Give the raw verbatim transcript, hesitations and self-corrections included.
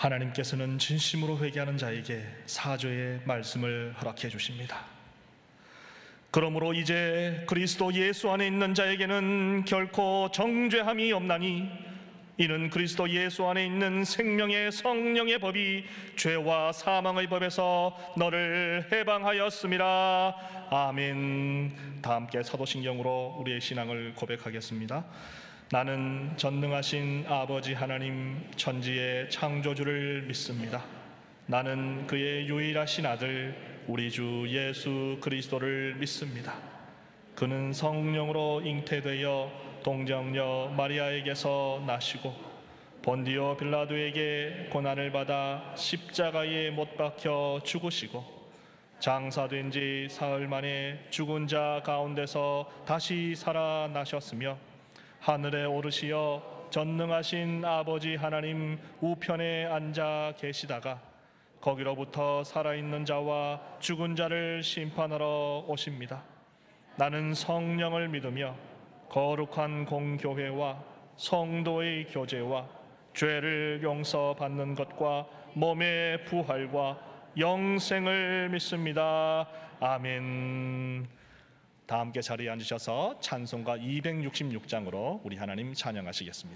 하나님께서는 진심으로 회개하는 자에게 사죄의 말씀을 허락해 주십니다. 그러므로 이제 그리스도 예수 안에 있는 자에게는 결코 정죄함이 없나니 이는 그리스도 예수 안에 있는 생명의 성령의 법이 죄와 사망의 법에서 너를 해방하였음이라. 아멘. 다 함께 사도신경으로 우리의 신앙을 고백하겠습니다. 나는 전능하신 아버지 하나님 천지의 창조주를 믿습니다. 나는 그의 유일하신 아들 우리 주 예수 그리스도를 믿습니다. 그는 성령으로 잉태되어 동정녀 마리아에게서 나시고 본디오 빌라도에게 고난을 받아 십자가에 못 박혀 죽으시고 장사된 지 사흘 만에 죽은 자 가운데서 다시 살아나셨으며 하늘에 오르시어 전능하신 아버지 하나님 우편에 앉아 계시다가 거기로부터 살아있는 자와 죽은 자를 심판하러 오십니다. 나는 성령을 믿으며 거룩한 공교회와 성도의 교제와 죄를 용서받는 것과 몸의 부활과 영생을 믿습니다. 아멘. 다 함께 자리에 앉으셔서 찬송가 이백육십육 장으로 우리 하나님 찬양하시겠습니다.